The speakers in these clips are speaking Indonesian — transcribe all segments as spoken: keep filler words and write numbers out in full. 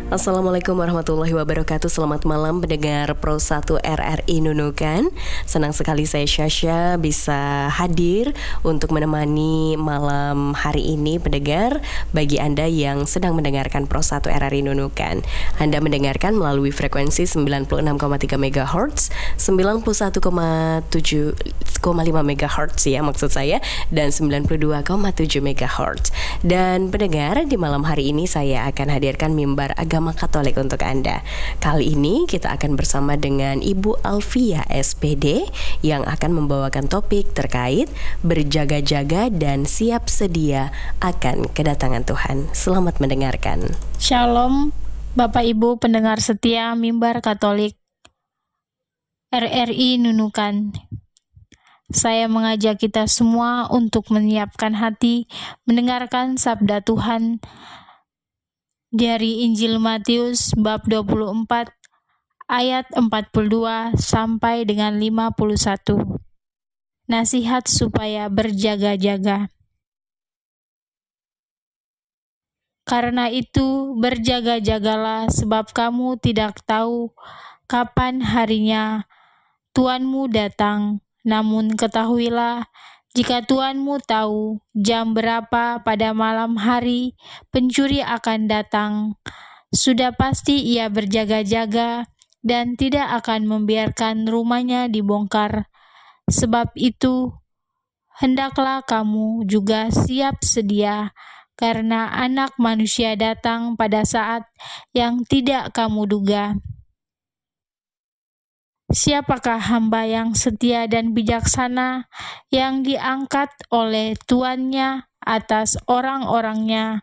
Assalamualaikum warahmatullahi wabarakatuh. Selamat malam pendengar Pro satu R R I Nunukan. Senang sekali saya Syasha bisa hadir untuk menemani malam hari ini pendengar. Bagi Anda yang sedang mendengarkan Pro satu R R I Nunukan, Anda mendengarkan melalui frekuensi sembilan puluh enam koma tiga megahertz, sembilan puluh satu koma tujuh koma lima megahertz ya maksud saya, dan sembilan puluh dua koma tujuh megahertz. Dan pendengar, di malam hari ini saya akan hadirkan mimbar agama Katolik untuk Anda. Kali ini kita akan bersama dengan Ibu Alfia S P D yang akan membawakan topik terkait berjaga-jaga dan siap sedia akan kedatangan Tuhan. Selamat mendengarkan. Shalom, Bapak Ibu pendengar setia mimbar Katolik R R I Nunukan. Saya mengajak kita semua untuk menyiapkan hati mendengarkan sabda Tuhan dari Injil Matius bab dua puluh empat ayat empat puluh dua sampai dengan lima puluh satu. Nasihat supaya berjaga-jaga. Karena itu berjaga-jagalah, sebab kamu tidak tahu kapan harinya Tuhanmu datang. Namun ketahuilah, jika Tuhanmu tahu jam berapa pada malam hari pencuri akan datang, sudah pasti ia berjaga-jaga dan tidak akan membiarkan rumahnya dibongkar. Sebab itu, hendaklah kamu juga siap sedia, karena Anak Manusia datang pada saat yang tidak kamu duga. Siapakah hamba yang setia dan bijaksana yang diangkat oleh tuannya atas orang-orangnya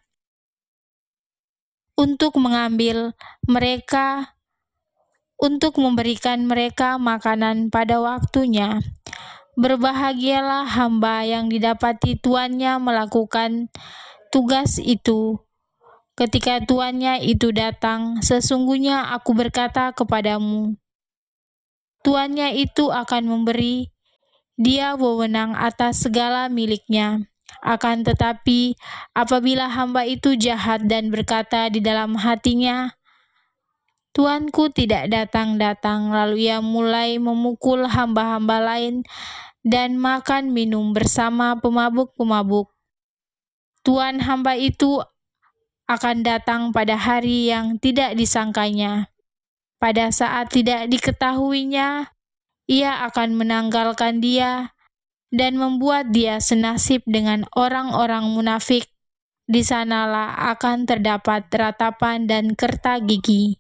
untuk mengambil mereka, untuk memberikan mereka makanan pada waktunya? Berbahagialah hamba yang didapati tuannya melakukan tugas itu. Ketika tuannya itu datang, sesungguhnya aku berkata kepadamu, tuannya itu akan memberi dia wewenang atas segala miliknya. Akan tetapi, apabila hamba itu jahat dan berkata di dalam hatinya, Tuanku tidak datang-datang, lalu ia mulai memukul hamba-hamba lain dan makan minum bersama pemabuk-pemabuk, tuan hamba itu akan datang pada hari yang tidak disangkanya. Pada saat tidak diketahuinya, ia akan menanggalkan dia dan membuat dia senasib dengan orang-orang munafik. Di sanalah akan terdapat ratapan dan kerta gigi.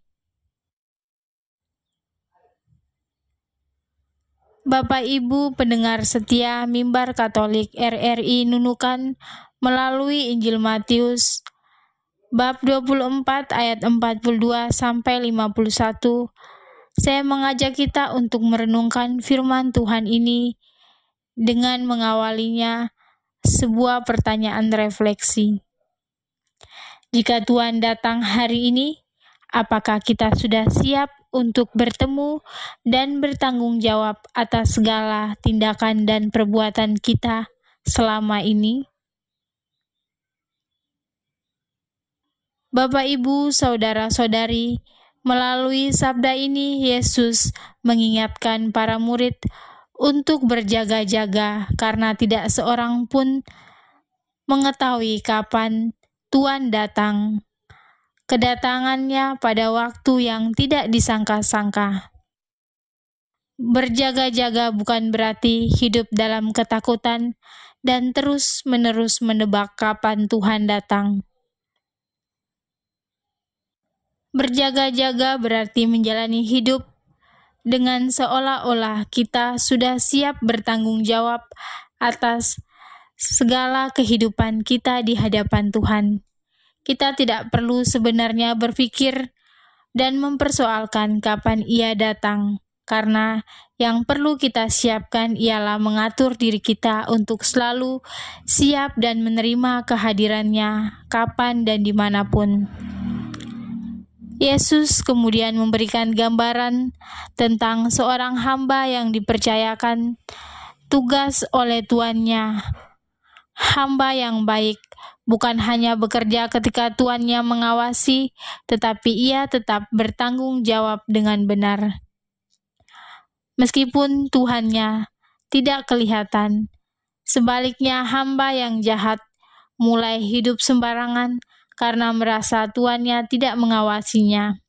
Bapak Ibu pendengar setia mimbar Katolik R R I Nunukan, melalui Injil Matius bab dua puluh empat ayat empat puluh dua sampai lima puluh satu, saya mengajak kita untuk merenungkan firman Tuhan ini dengan mengawalinya sebuah pertanyaan refleksi. Jika Tuhan datang hari ini, apakah kita sudah siap untuk bertemu dan bertanggung jawab atas segala tindakan dan perbuatan kita selama ini? Bapak, Ibu, saudara-saudari, melalui sabda ini Yesus mengingatkan para murid untuk berjaga-jaga karena tidak seorang pun mengetahui kapan Tuhan datang. Kedatangannya pada waktu yang tidak disangka-sangka. Berjaga-jaga bukan berarti hidup dalam ketakutan dan terus-menerus menebak kapan Tuhan datang. Berjaga-jaga berarti menjalani hidup dengan seolah-olah kita sudah siap bertanggung jawab atas segala kehidupan kita di hadapan Tuhan. Kita tidak perlu sebenarnya berpikir dan mempersoalkan kapan Ia datang, karena yang perlu kita siapkan ialah mengatur diri kita untuk selalu siap dan menerima kehadirannya kapan dan dimanapun. Yesus kemudian memberikan gambaran tentang seorang hamba yang dipercayakan tugas oleh tuannya. Hamba yang baik bukan hanya bekerja ketika tuannya mengawasi, tetapi ia tetap bertanggung jawab dengan benar. Meskipun Tuhannya tidak kelihatan, sebaliknya hamba yang jahat mulai hidup sembarangan karena merasa tuannya tidak mengawasinya.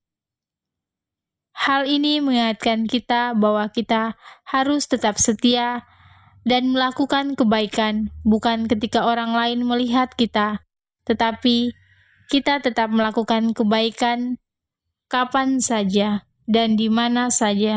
Hal ini mengingatkan kita bahwa kita harus tetap setia dan melakukan kebaikan bukan ketika orang lain melihat kita, tetapi kita tetap melakukan kebaikan kapan saja dan di mana saja.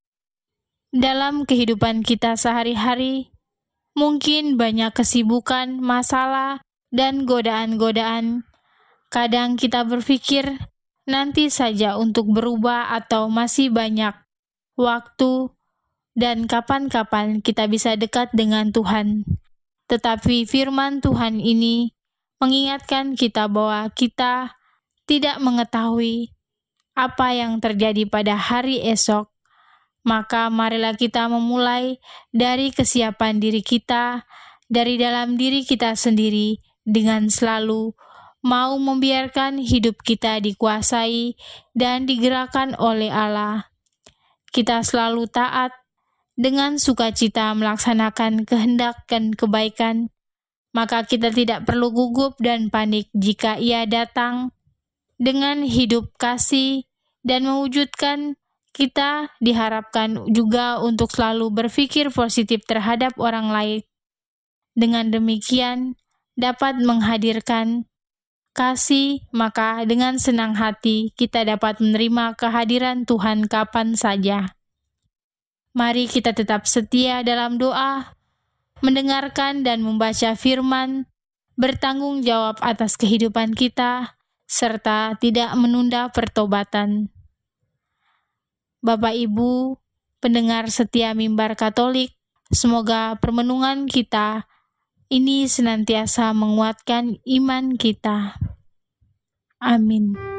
Dalam kehidupan kita sehari-hari, mungkin banyak kesibukan, masalah, dan godaan-godaan. Kadang kita berpikir, nanti saja untuk berubah atau masih banyak waktu dan kapan-kapan kita bisa dekat dengan Tuhan. Tetapi firman Tuhan ini mengingatkan kita bahwa kita tidak mengetahui apa yang terjadi pada hari esok. Maka marilah kita memulai dari kesiapan diri kita, dari dalam diri kita sendiri, dengan selalu mau membiarkan hidup kita dikuasai dan digerakkan oleh Allah. Kita selalu taat dengan sukacita melaksanakan kehendak dan kebaikan, maka kita tidak perlu gugup dan panik jika Ia datang. Dengan hidup kasih dan mewujudkan, kita diharapkan juga untuk selalu berpikir positif terhadap orang lain. Dengan demikian, dapat menghadirkan kasih, maka dengan senang hati kita dapat menerima kehadiran Tuhan kapan saja. Mari kita tetap setia dalam doa, mendengarkan dan membaca firman, bertanggung jawab atas kehidupan kita, serta tidak menunda pertobatan. Bapak Ibu, pendengar setia Mimbar Katolik, semoga permenungan kita ini senantiasa menguatkan iman kita. Amin.